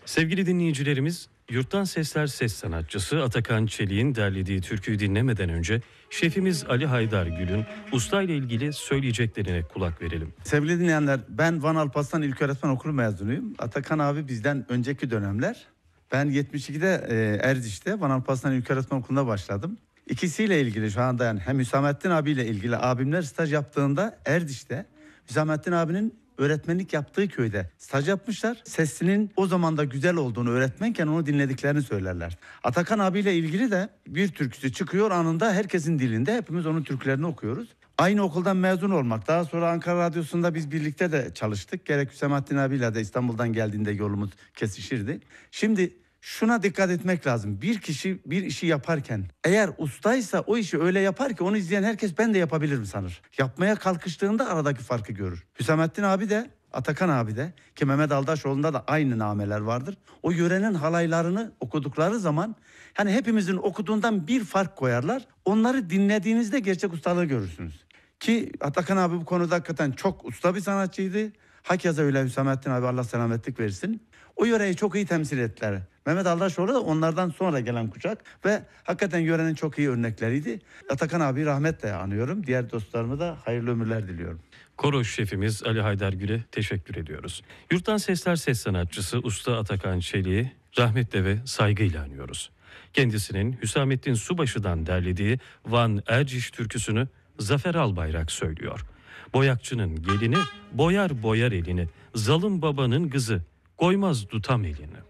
Sevgili dinleyicilerimiz, Yurttan Sesler ses sanatçısı Atakan Çelik'in derlediği türküyü dinlemeden önce şefimiz Ali Haydar Gül'ün usta ile ilgili söyleyeceklerine kulak verelim. Sevgili dinleyenler, ben Van Alparslan İlköğretmen Okulu mezunuyum. Atakan abi bizden önceki dönemler. Ben 72'de Erciş'te Van Alparslan İlköğretmen Okulu'nda başladım. İkisiyle ilgili şu anda yani hem Hüsamettin abiyle ilgili abimler staj yaptığında Erciş'te Hüsamettin abinin öğretmenlik yaptığı köyde staj yapmışlar. Sesinin o zaman da güzel olduğunu öğretmenken onu dinlediklerini söylerler. Atakan abiyle ilgili de bir türküsü çıkıyor anında herkesin dilinde, hepimiz onun türkülerini okuyoruz. Aynı okuldan mezun olmak. Daha sonra Ankara Radyosu'nda biz birlikte de çalıştık. Gerek Hüsamettin abiyle de İstanbul'dan geldiğinde yolumuz kesişirdi. Şimdi şuna dikkat etmek lazım. Bir kişi bir işi yaparken eğer ustaysa o işi öyle yapar ki onu izleyen herkes ben de yapabilirim sanır. Yapmaya kalkıştığında aradaki farkı görür. Hüsamettin abi de Atakan abi de ki Mehmet Aldaşoğlu'nda da aynı nameler vardır. O yörenin halaylarını okudukları zaman hani hepimizin okuduğundan bir fark koyarlar. Onları dinlediğinizde gerçek ustalığı görürsünüz. Ki Atakan abi bu konuda hakikaten çok usta bir sanatçıydı. Hakeza öyle Hüsamettin abi, Allah selametlik versin. O yöreyi çok iyi temsil ettiler. Mehmet Aldaşoğlu da onlardan sonra gelen kuşak ve hakikaten yörenin çok iyi örnekleriydi. Atakan abi rahmetle anıyorum. Diğer dostlarıma da hayırlı ömürler diliyorum. Koro şefimiz Ali Haydar Gül'e teşekkür ediyoruz. Yurttan Sesler ses sanatçısı Usta Atakan Çelik'i rahmetle ve saygıyla anıyoruz. Kendisinin Hüsamettin Subaşı'dan derlediği Van Erciş türküsünü Zafer Albayrak söylüyor. Boyakçının gelini boyar boyar elini, zalim babanın kızı koymaz tutam elini.